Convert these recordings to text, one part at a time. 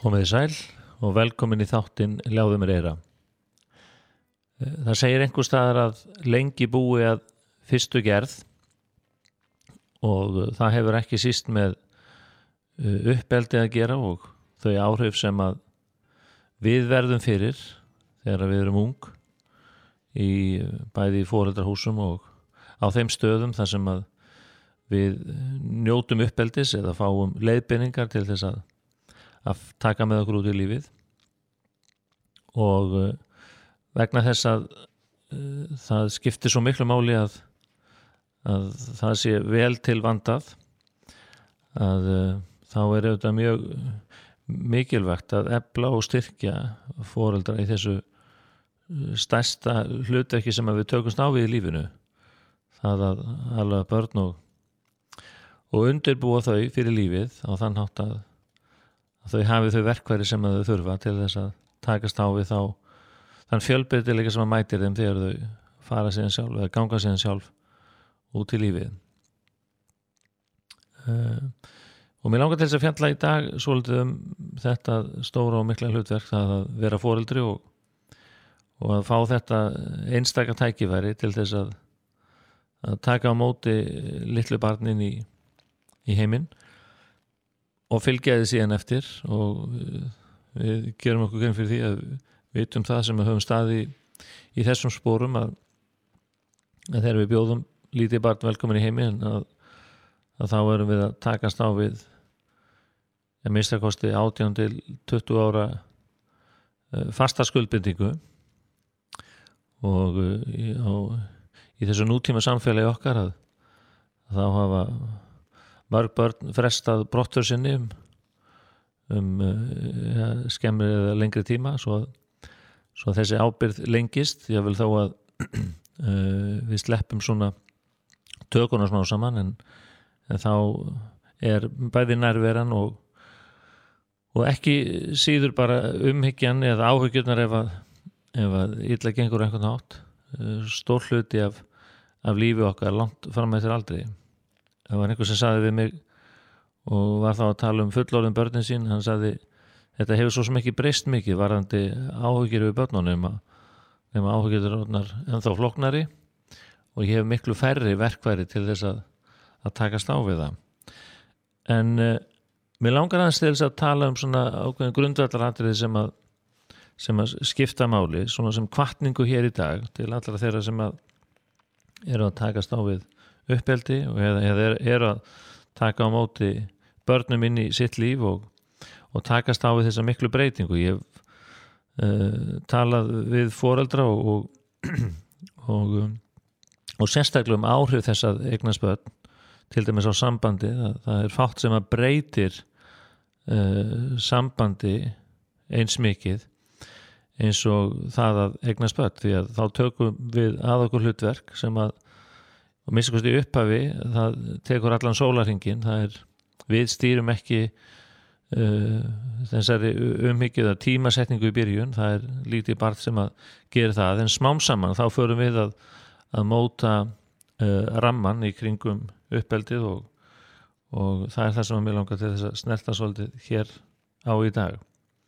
Komiði sæl og velkomin í þáttinn Ljáðu mér eyra. Það segir einhvers staðar að lengi búi að fyrstu gerð og það hefur ekki síst með uppeldi að gera og þau áhrif sem að við verðum fyrir þegar við erum ung í bæði í foreldrahúsum og á þeim stöðum þar sem að við njótum uppeldis eða fáum leiðbeiningar til þess að taka með okkur út í lífið og vegna þess að það skiptir svo miklu máli að það sé vel til vandað að þá er auðvitað mjög mikilvægt að efla og styrkja foreldra í þessu stærsta hlutverki sem við tökumst á við í lífinu, það að alveg börn og undirbúa þau fyrir lífið á þann hátt að þau hafi þau verkfæri sem þau þurfa til þess að takast á við þann fjölbreytileika sem að mætir þeim þegar þau fara síðan sjálf eða ganga síðan sjálf út í lífið. Og mér langar til þess að fjalla í dag svolítið þetta stóra og mikla hlutverk, það að vera foreldri og að fá þetta einstaka tækifæri til þess að taka á móti litlu barnin í heiminn og fylgja því síðan eftir og við gerum okkur grein fyrir því að við vitum það sem við höfum staði í þessum spórum að þegar við bjóðum lítið barn velkomin í heiminn að þá erum við að takast á við að minnstakosti 18 til 20 ára fasta skuldbindingu og í þessu nútíma samfélagi okkar að þá hafa mörg börn frestað brottför sinni skemmri eða lengri tíma svo þessi ábyrgð lengist. Ég vil þó að við sleppum svona tökuna smá saman en þá er bæði nærveran og ekki síður bara umhyggjan eða áhyggjurnar ef að illa gengur einhvern hátt stór hluti af lífi okkar langt fram eftir aldri. Það var einhver sem sagði við mig og var þá að tala fullorðin börnin sín, hann sagði þetta hefur svo sem ekki breyst mikið varðandi áhyggjur við börnunum nema áhyggjur eru orðnar ennþá flóknari og ég hef miklu færri verkfæri til þess að takast á við það. En mér langar aðeins til þess að tala svona ákveðin grundvallaratriði sem að skipta máli, svona sem hvatningu hér í dag til allra þeirra sem að eru að takast á við uppeldi og eða eru að taka á móti börnum inn í sitt líf og takast á við þessa miklu breytingu. Ég hef talað við foreldra og sérstaklega áhrif þess að eignast börn, til dæmis á sambandi, það er fátt sem að breytir sambandi eins mikið eins og það að eignast börn, því að þá tökum við að okkur hlutverk sem að og minnstakosti í upphafi, það tekur allan sólarhringinn, við stýrum ekki þessari umhyggju eða tímasetningu í byrjun, það er lítið barn sem að gera það, en smám saman þá förum við að móta ramman í kringum uppeldið og það er það sem að mér langar til þess að snerta svolítið hér á í dag.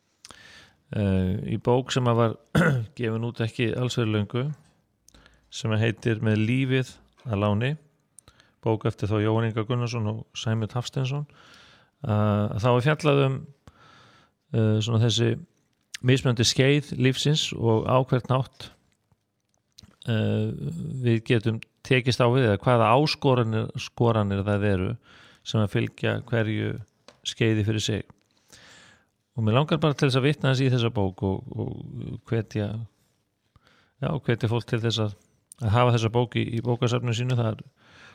Í bók sem að var gefin út ekki alls fyrir löngu sem að heitir Með lífið að láni, bók eftir þá Jóhann Inga Gunnarsson og Sæmund Hafsteinsson, þá er fjallað svona þessi mismunandi skeið lífsins og á hvern hátt við getum tekist á við eða hvaða áskoranir það eru sem að fylgja hverju skeiði fyrir sig. Og mér langar bara til þess að vitna þess í þessa bók og hvetja fólk til þess að hafa þessa bók í bókasafninu sínu. Það er